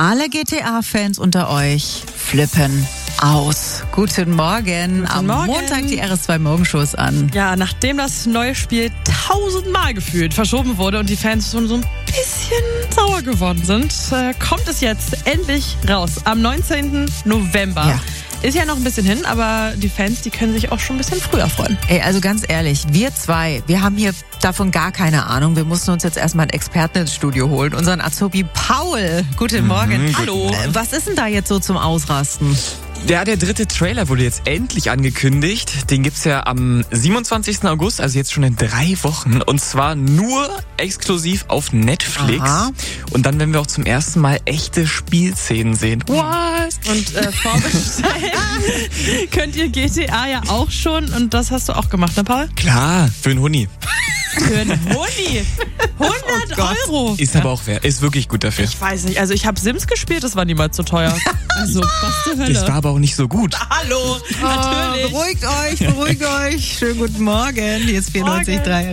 Alle GTA-Fans unter euch flippen aus. Guten Morgen. Am Montag die RS2 Morgenshows an. Ja, nachdem das neue Spiel 1000-mal gefühlt verschoben wurde und die Fans schon so ein bisschen sauer geworden sind, kommt es jetzt endlich raus. Am 19. November. Ja. Ist ja noch ein bisschen hin, aber die Fans, die können sich auch schon ein bisschen früher freuen. Ey, also ganz ehrlich, wir zwei, wir haben hier davon gar keine Ahnung. Wir mussten uns jetzt erstmal einen Experten ins Studio holen. Unseren Azubi Paul. Guten Morgen. Hallo. Was ist denn da jetzt so zum Ausrasten? Ja, der dritte Trailer wurde jetzt endlich angekündigt. Den gibt's ja am 27. August, also jetzt schon in 3 Wochen. Und zwar nur exklusiv auf Netflix. Aha. Und dann werden wir auch zum ersten Mal echte Spielszenen sehen. What? Und vorbestellen könnt ihr GTA ja auch schon. Und das hast du auch gemacht, ne, Paul? Klar, für einen Huni. Für einen Huni. 100 Euro. Ist aber auch wert. Ist wirklich gut dafür. Ich weiß nicht, also ich habe Sims gespielt, das war niemals so teuer. Also, was zur Hölle. Das war aber auch nicht so gut. Hallo, natürlich. Beruhigt euch. Schönen guten Morgen. Hier ist 94.3.